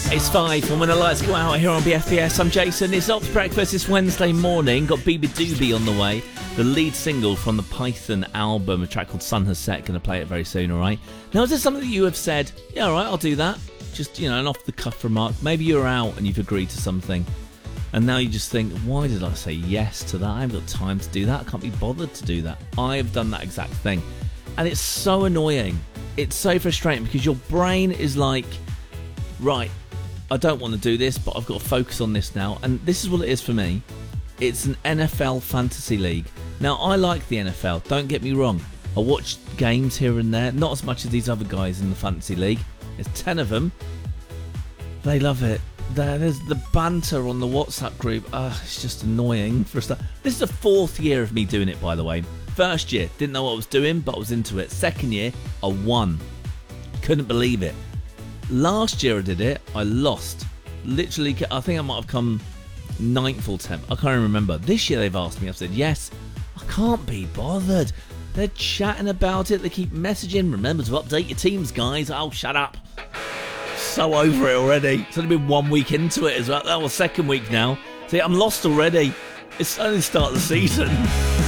It's 5 and when the lights go out here on BFBS, I'm Jason. It's Ops Breakfast this Wednesday morning. Got Biba Doobie on the way. The lead single from the Python album, a track called Sun Has Set. Going to play it very soon, alright? Now, is there something that you have said, yeah, alright, I'll do that? Just, an off-the-cuff remark. Maybe you're out and you've agreed to something. And now you just think, why did I say yes to that? I haven't got time to do that. I can't be bothered to do that. I've done that exact thing. And it's so annoying. It's so frustrating because your brain is like, right, I don't want to do this, but I've got to focus on this now. And this is what it is for me. It's an NFL fantasy league. Now, I like the NFL, don't get me wrong. I watch games here and there, not as much as these other guys in the fantasy league. There's 10 of them. They love it. There's the banter on the WhatsApp group. It's just annoying for a start. This is the 4th year of me doing it, by the way. First year, didn't know what I was doing, but I was into it. Second year, I won. Couldn't believe it. Last year I did it, I lost. Literally, I think I might have come 9th or 10th. I can't even remember. This year they've asked me, I've said yes. I can't be bothered. They're chatting about it, they keep messaging. Remember to update your teams, guys. Oh, shut up. So over it already. It's only been 1 week into it as well. That was 2nd week now. See, I'm lost already. It's only the start of the season.